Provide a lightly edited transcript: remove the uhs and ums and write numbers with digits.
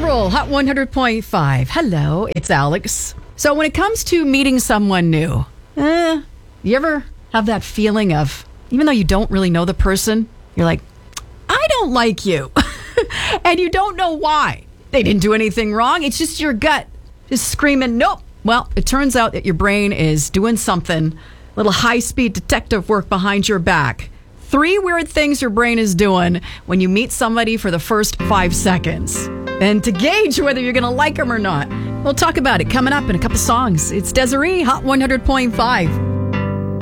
Central, Hot 100.5. Hello, it's Alex. So when it comes to meeting someone new, you ever have that feeling of, even though you don't really know the person, you're like, I don't like you. And you don't know why. They didn't do anything wrong. It's just your gut just screaming, nope. Well, it turns out that your brain is doing something, little high-speed detective work behind your back. 3 weird things your brain is doing when you meet somebody for the first 5 seconds. And to gauge whether you're going to like them or not, we'll talk about it coming up in a couple songs. It's Desiree, Hot 100.5.